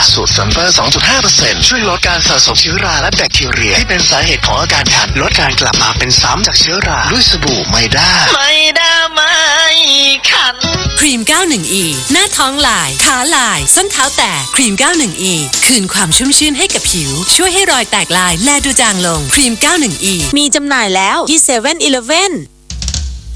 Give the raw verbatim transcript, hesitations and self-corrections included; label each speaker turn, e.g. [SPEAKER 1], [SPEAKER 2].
[SPEAKER 1] สูตรซัลเฟอร์ สองจุดห้าเปอร์เซ็นต์ ช่วยลดการสะสมเชื้อราและแบคทีเรียที่เป็นสาเหตุของอาการคันลดการกลับมาเป็นซ้ำจากเชื้อราด้วยสบู่ไมด้าไมด้าไม่คัน
[SPEAKER 2] ครีม เก้าสิบเอ็ด อี หน้าท้องลายขาลายส้นเท้าแตกครีม เก้าสิบเอ็ด อี คืนความชุ่มชื่นให้กับผิวช่วยให้รอยแตกลายแลดูจางลงครีม เก้าสิบเอ็ด อี
[SPEAKER 3] มีจำหน่ายแล้วที่ เซเว่น อีเลฟเว่น